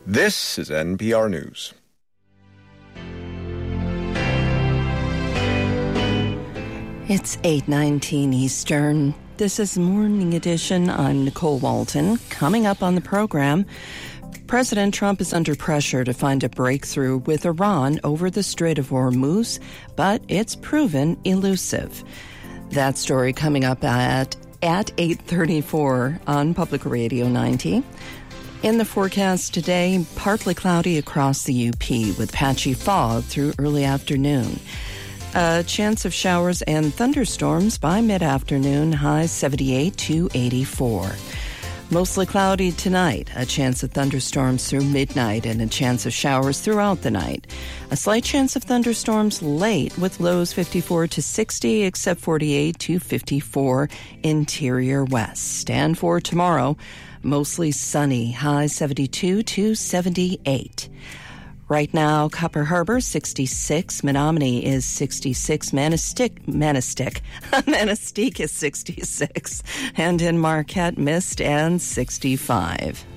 This is NPR News. It's 8:19 Eastern. This is Morning Edition. I'm Nicole Walton. Coming up on the program, President Trump is under pressure to find a breakthrough with Iran over the Strait of Hormuz, but it's proven elusive. That story coming up at 8:34 on Public Radio 90. In the forecast today, partly cloudy across the UP with patchy fog through early afternoon. A chance of showers and thunderstorms by mid-afternoon, highs 78 to 84. Mostly cloudy tonight, a chance of thunderstorms through midnight and a chance of showers throughout the night. A slight chance of thunderstorms late with lows 54 to 60, except 48 to 54 interior west. And for tomorrow, mostly sunny, highs 72 to 78. Right now, Copper Harbor, 66. Menominee is 66. Manistee is 66. And in Marquette, mist and 65.